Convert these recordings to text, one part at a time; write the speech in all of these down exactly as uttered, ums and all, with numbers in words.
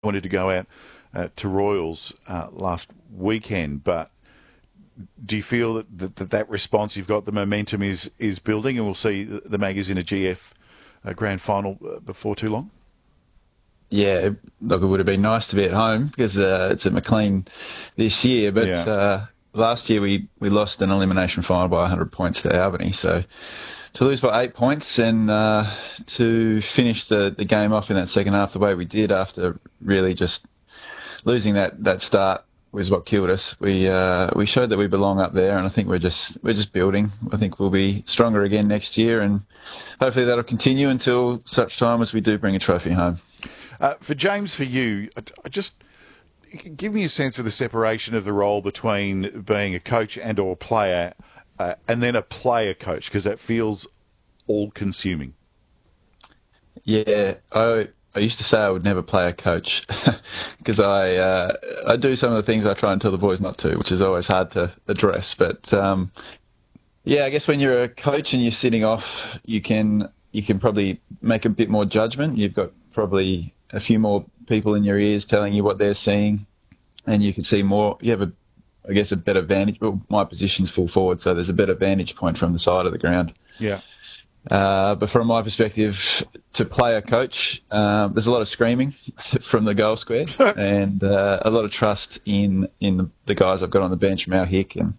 wanted to go out uh, to Royals uh, last weekend, but do you feel that, that that that response you've got, the momentum is, is building, and we'll see the, the Maggies in a G F uh, grand final uh, before too long? Yeah, look, it would have been nice to be at home because uh, it's at Maclean this year, but Yeah. uh, last year we, we lost an elimination final by one hundred points to Albany, so to lose by eight points and uh, to finish the, the game off in that second half the way we did after really just losing that, that start was what killed us. We uh, we showed that we belong up there, and I think we're just we're just building. I think we'll be stronger again next year, and hopefully that'll continue until such time as we do bring a trophy home. Uh, for James, for you, I, I just give me a sense of the separation of the role between being a coach and or player, uh, and then a player coach, because that feels all-consuming. Yeah, I I used to say I would never play a coach because I uh, I do some of the things I try and tell the boys not to, which is always hard to address. But um, yeah, I guess when you're a coach and you're sitting off, you can you can probably make a bit more judgment. You've got probably a few more people in your ears telling you what they're seeing, and you can see more. You have a, I guess, a better vantage. Well, my position's full forward, so there's a better vantage point from the side of the ground. Yeah. Uh, but from my perspective, to play a coach, uh, there's a lot of screaming from the goal square and uh, a lot of trust in in the, the guys I've got on the bench, Mal Hick, and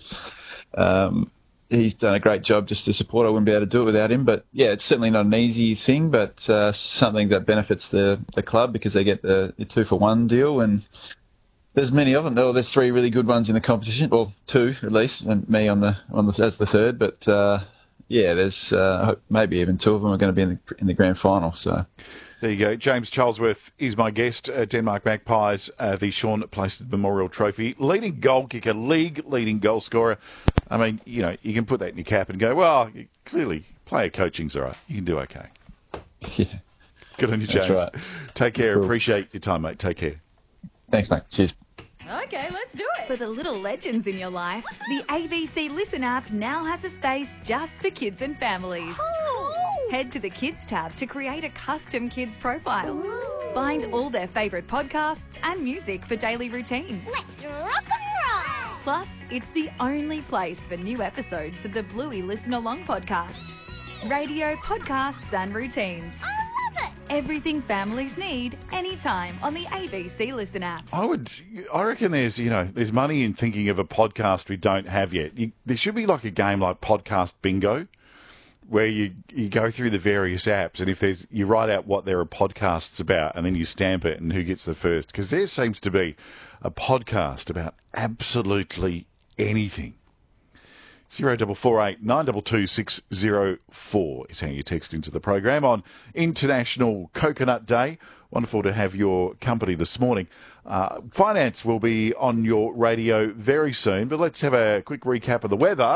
um, he's done a great job just to support. I wouldn't be able to do it without him. But yeah, it's certainly not an easy thing, but uh, something that benefits the, the club because they get the, the two for one deal, and there's many of them. Oh, there's three really good ones in the competition, well, two at least, and me on the on the as the third, but. Uh, Yeah, there's uh, maybe even two of them are going to be in the, in the grand final. So there you go. James Charlesworth is my guest. Uh, Denmark Magpies, uh, the Sean Placid Memorial Trophy, leading goal kicker, league leading goal scorer. I mean, you know, you can put that in your cap and go, well, clearly player coaching's all right. You can do okay. Yeah, good on you, James. That's right. Take care. Cool. Appreciate your time, mate. Take care. Thanks, mate. Cheers. Okay, let's do it. For the little legends in your life, the A B C Listen app now has a space just for kids and families. Ooh. Head to the Kids tab to create a custom kids profile. Ooh. Find all their favourite podcasts and music for daily routines. Let's rock and roll. Plus, it's the only place for new episodes of the Bluey Listen Along podcast. Radio, podcasts and routines. I love it. Everything families need, anytime on the A B C Listen app. I would, I reckon there's, you know, there's money in thinking of a podcast we don't have yet. You, there should be like a game like Podcast Bingo, where you, you go through the various apps, and if there's, you write out what there are podcasts about, and then you stamp it, and who gets the first. Because there seems to be a podcast about absolutely anything. Zero double four eight nine double two six zero four is how you text into the program on International Coconut Day. Wonderful to have your company this morning. Uh, finance will be on your radio very soon, but let's have a quick recap of the weather.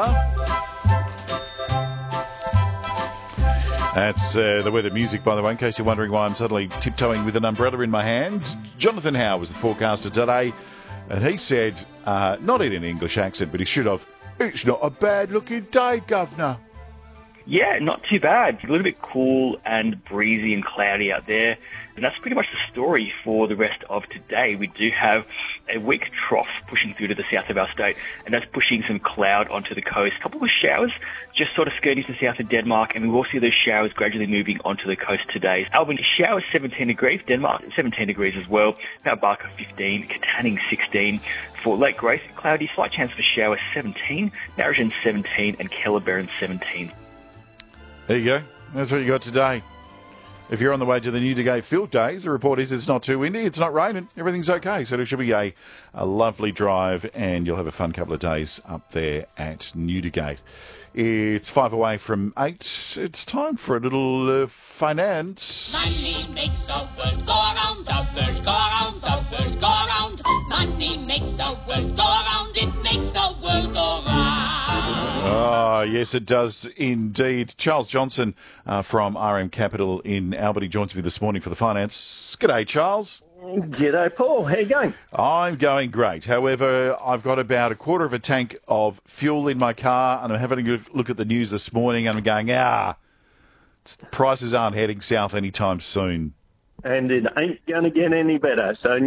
That's uh, the weather music, by the way, in case you're wondering why I'm suddenly tiptoeing with an umbrella in my hand. Jonathan Howe was the forecaster today, and he said, uh, not in an English accent, but he should have, "It's not a bad-looking day, Governor." Yeah, not too bad. A little bit cool and breezy and cloudy out there. And that's pretty much the story for the rest of today. We do have a weak trough pushing through to the south of our state, and that's pushing some cloud onto the coast. A couple of showers just sort of skirting to the south of Denmark, and we will see those showers gradually moving onto the coast today. Albany, showers seventeen degrees. Denmark, seventeen degrees as well. Mount Barker, fifteen. Katanning, sixteen. For Lake Grace, cloudy, slight chance for showers, seventeen. Narrogin, seventeen. And Kellerberrin, seventeen. There you go. That's what you got today. If you're on the way to the Newdigate Field Days, the report is it's not too windy, it's not raining, everything's okay. So it should be a, a lovely drive, and you'll have a fun couple of days up there at Newdigate. It's five away from eight. It's time for a little uh, finance. Money makes the world go round, the world go round, the world go round. Money makes the world go round, it makes the world go round. Oh, yes, it does indeed. Charles Johnson uh, from R M Capital in Albany joins me this morning for the finance. G'day, Charles. G'day, Paul. How you going? I'm going great. However, I've got about a quarter of a tank of fuel in my car, and I'm having a look at the news this morning, and I'm going, ah, prices aren't heading south anytime soon. and it ain't going to get any better. So